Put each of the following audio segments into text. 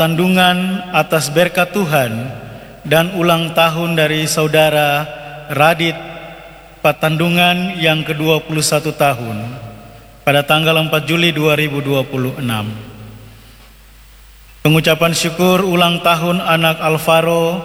Tandungan atas berkat Tuhan dan ulang tahun dari Saudara Radit Patandungan yang ke-21 tahun pada tanggal 4 Juli 2026. Pengucapan syukur ulang tahun anak Alvaro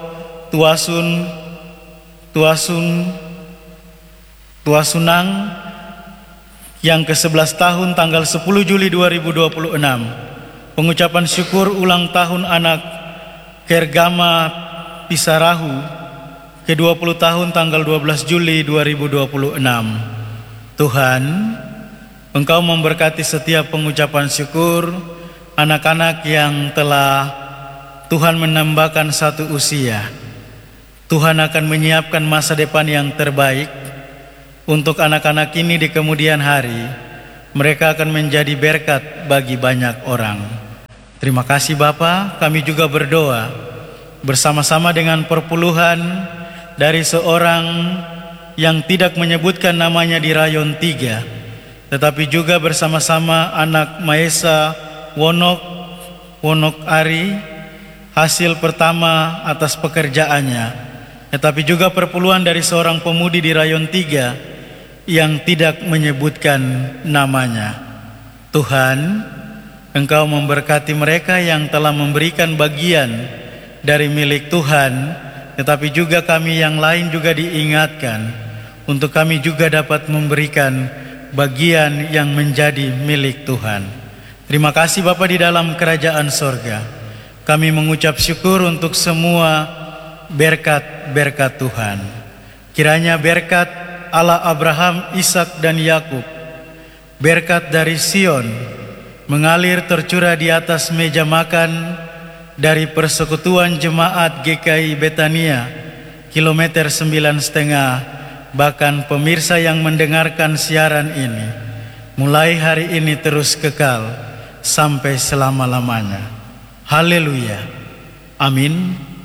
Tuasunang yang ke-11 tahun tanggal 10 Juli 2026. Pengucapan syukur ulang tahun anak Kergama Pisarahu ke-20 tahun tanggal 12 Juli 2026. Tuhan, Engkau memberkati setiap pengucapan syukur anak-anak yang telah Tuhan menambahkan satu usia. Tuhan akan menyiapkan masa depan yang terbaik untuk anak-anak ini di kemudian hari. Mereka akan menjadi berkat bagi banyak orang. Terima kasih Bapa. Kami juga berdoa bersama-sama dengan perpuluhan dari seorang yang tidak menyebutkan namanya di rayon 3, tetapi juga bersama-sama anak Maesa Wonok Ari, hasil pertama atas pekerjaannya, tetapi juga perpuluhan dari seorang pemudi di rayon 3 yang tidak menyebutkan namanya. Tuhan, Engkau memberkati mereka yang telah memberikan bagian dari milik Tuhan, tetapi juga kami yang lain juga diingatkan untuk kami juga dapat memberikan bagian yang menjadi milik Tuhan. Terima kasih Bapa di dalam kerajaan sorga. Kami mengucap syukur untuk semua berkat-berkat Tuhan. Kiranya berkat Allah Abraham, Ishak dan Yakub, berkat dari Sion, mengalir tercurah di atas meja makan dari Persekutuan Jemaat GKI Betania, kilometer 9,5, bahkan pemirsa yang mendengarkan siaran ini, mulai hari ini terus kekal sampai selama-lamanya. Haleluya. Amin.